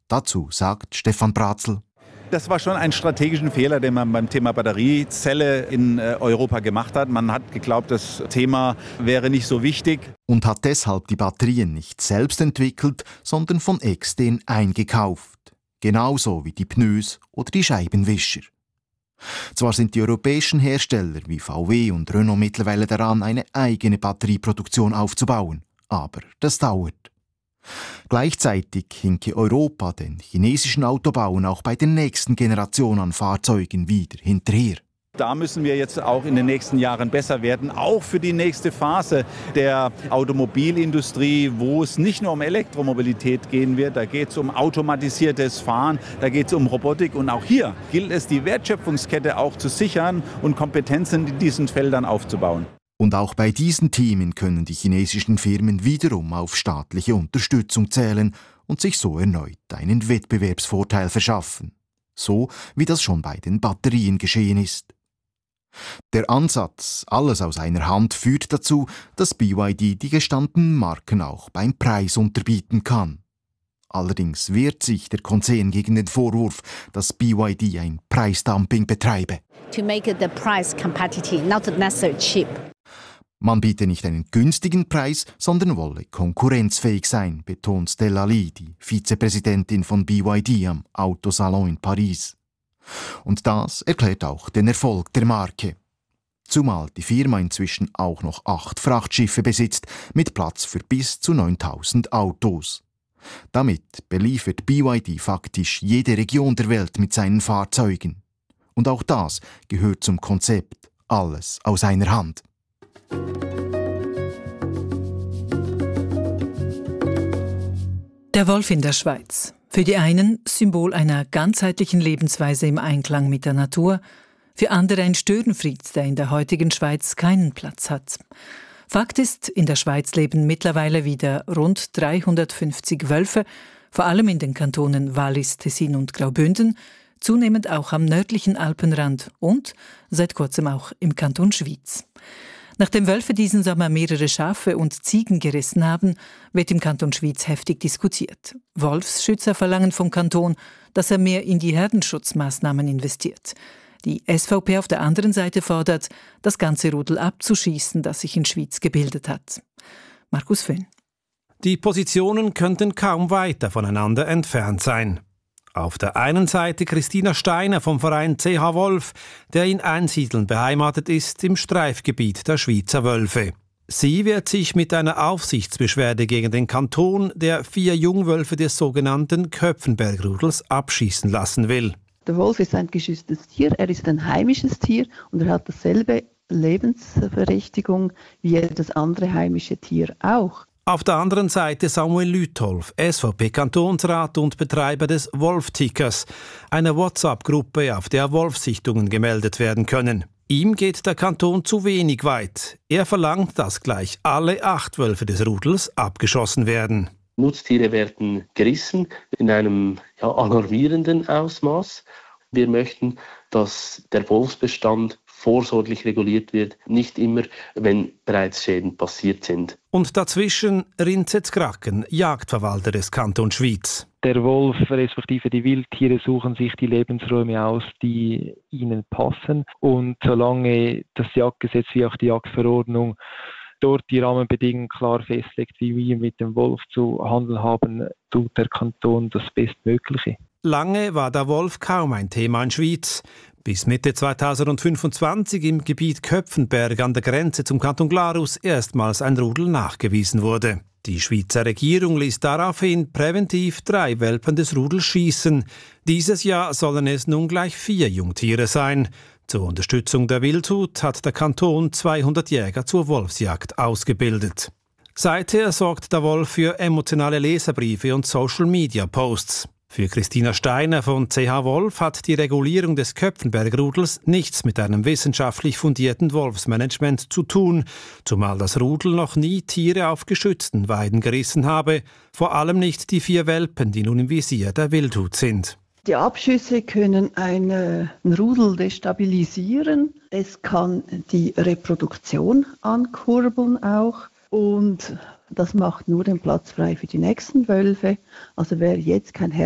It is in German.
Dazu sagt Stefan Bratzel: Das war schon ein strategischen Fehler, den man beim Thema Batteriezelle in Europa gemacht hat. Man hat geglaubt, das Thema wäre nicht so wichtig. Und hat deshalb die Batterien nicht selbst entwickelt, sondern von extern eingekauft. Genauso wie die Pneus oder die Scheibenwischer. Zwar sind die europäischen Hersteller wie VW und Renault mittlerweile daran, eine eigene Batterieproduktion aufzubauen. Aber das dauert. Gleichzeitig hinke Europa den chinesischen Autobauern auch bei der nächsten Generation an Fahrzeugen wieder hinterher. Da müssen wir jetzt auch in den nächsten Jahren besser werden, auch für die nächste Phase der Automobilindustrie, wo es nicht nur um Elektromobilität gehen wird, da geht es um automatisiertes Fahren, da geht es um Robotik und auch hier gilt es, die Wertschöpfungskette auch zu sichern und Kompetenzen in diesen Feldern aufzubauen. Und auch bei diesen Themen können die chinesischen Firmen wiederum auf staatliche Unterstützung zählen und sich so erneut einen Wettbewerbsvorteil verschaffen. So wie das schon bei den Batterien geschehen ist. Der Ansatz, alles aus einer Hand, führt dazu, dass BYD die gestandenen Marken auch beim Preis unterbieten kann. Allerdings wehrt sich der Konzern gegen den Vorwurf, dass BYD ein Preisdumping betreibe. To make the price competitive, not necessarily cheap. Man biete nicht einen günstigen Preis, sondern wolle konkurrenzfähig sein, betont Stella Li, die Vizepräsidentin von BYD am Autosalon in Paris. Und das erklärt auch den Erfolg der Marke. Zumal die Firma inzwischen auch noch 8 Frachtschiffe besitzt, mit Platz für bis zu 9000 Autos. Damit beliefert BYD faktisch jede Region der Welt mit seinen Fahrzeugen. Und auch das gehört zum Konzept, alles aus einer Hand. Der Wolf in der Schweiz. Für die einen Symbol einer ganzheitlichen Lebensweise im Einklang mit der Natur, für andere ein Störenfried, der in der heutigen Schweiz keinen Platz hat. Fakt ist, in der Schweiz leben mittlerweile wieder rund 350 Wölfe, vor allem in den Kantonen Wallis, Tessin und Graubünden, zunehmend auch am nördlichen Alpenrand und seit kurzem auch im Kanton Schwyz. Nachdem Wölfe diesen Sommer mehrere Schafe und Ziegen gerissen haben, wird im Kanton Schwyz heftig diskutiert. Wolfsschützer verlangen vom Kanton, dass er mehr in die Herdenschutzmaßnahmen investiert. Die SVP auf der anderen Seite fordert, das ganze Rudel abzuschießen, das sich in Schwyz gebildet hat. Markus Föhn. Die Positionen könnten kaum weiter voneinander entfernt sein. Auf der einen Seite Christina Steiner vom Verein CH Wolf, der in Einsiedeln beheimatet ist im Streifgebiet der Schweizer Wölfe. Sie wehrt sich mit einer Aufsichtsbeschwerde gegen den Kanton, der 4 Jungwölfe des sogenannten Köpfenbergrudels abschießen lassen will. Der Wolf ist ein geschütztes Tier, er ist ein heimisches Tier und er hat dasselbe Lebensberechtigung wie jedes andere heimische Tier auch. Auf der anderen Seite Samuel Lütolf, SVP-Kantonsrat und Betreiber des Wolf-Tickers, einer WhatsApp-Gruppe, auf der Wolfsichtungen gemeldet werden können. Ihm geht der Kanton zu wenig weit. Er verlangt, dass gleich alle 8 Wölfe des Rudels abgeschossen werden. Nutztiere werden gerissen in einem alarmierenden Ausmaß. Wir möchten, dass der Wolfsbestand vorsorglich reguliert wird, nicht immer, wenn bereits Schäden passiert sind. Und dazwischen Rinzet Kraken, Jagdverwalter des Kantons Schwyz. Der Wolf respektive die Wildtiere suchen sich die Lebensräume aus, die ihnen passen. Und solange das Jagdgesetz wie auch die Jagdverordnung dort die Rahmenbedingungen klar festlegt, wie wir mit dem Wolf zu handeln haben, tut der Kanton das Bestmögliche. Lange war der Wolf kaum ein Thema in Schwyz, bis Mitte 2025 im Gebiet Köpfenberg an der Grenze zum Kanton Glarus erstmals ein Rudel nachgewiesen wurde. Die Schweizer Regierung ließ daraufhin präventiv 3 Welpen des Rudels schießen. Dieses Jahr sollen es nun gleich 4 Jungtiere sein. Zur Unterstützung der Wildhut hat der Kanton 200 Jäger zur Wolfsjagd ausgebildet. Seither sorgt der Wolf für emotionale Leserbriefe und Social-Media-Posts. Für Christina Steiner von CH Wolf hat die Regulierung des Köpfenbergrudels nichts mit einem wissenschaftlich fundierten Wolfsmanagement zu tun, zumal das Rudel noch nie Tiere auf geschützten Weiden gerissen habe, vor allem nicht die 4 Welpen, die nun im Visier der Wildhut sind. Die Abschüsse können ein Rudel destabilisieren. Es kann die Reproduktion ankurbeln auch. Und das macht nur den Platz frei für die nächsten Wölfe. Also wer jetzt kein